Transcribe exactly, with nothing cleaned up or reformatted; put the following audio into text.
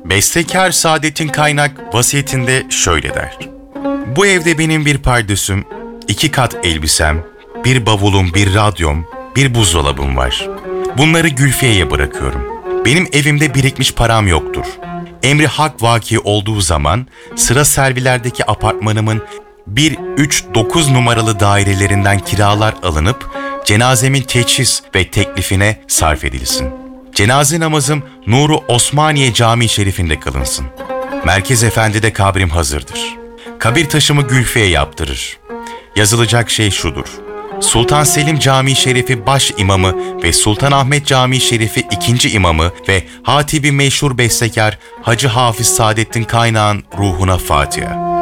Bestekar Saadettin Kaynak vasiyetinde şöyle der. Bu evde benim bir pardösüm, iki kat elbisem, bir bavulum, bir radyom, bir buzdolabım var. Bunları Gülfiye'ye bırakıyorum. Benim evimde birikmiş param yoktur. Emri hak vaki olduğu zaman sıra servilerdeki apartmanımın bir üç dokuz numaralı dairelerinden kiralar alınıp cenazemin teçhiz ve teklifine sarf edilsin. Cenaze namazım Nuru Osmaniye Camii Şerif'inde kılınsın. Merkez Efendi'de kabrim hazırdır. Kabir taşımı Gülfiye yaptırır. Yazılacak şey şudur. Sultan Selim Camii Şerifi baş imamı ve Sultanahmet Camii Şerifi ikinci imamı ve hatibi meşhur bestekar Hacı Hafız Saadettin Kaynak'ın ruhuna Fatiha.